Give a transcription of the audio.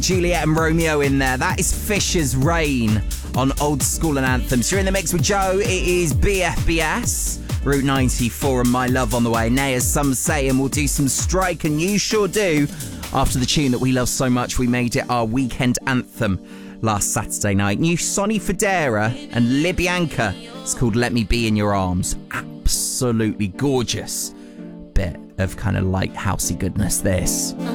Juliet and Romeo in there. That is Fisher's Rain on Old School and Anthems. You're in the mix with Joe. It is BFBS. Route 94 and My Love on the way. Nay, as some say, and we'll do some Strike, and you sure do. After the tune that we love so much, we made it our weekend anthem last Saturday night. New Sonny Fodera and Libyanka. It's called Let Me Be in Your Arms. Absolutely gorgeous bit of kind of lighthousey goodness, this.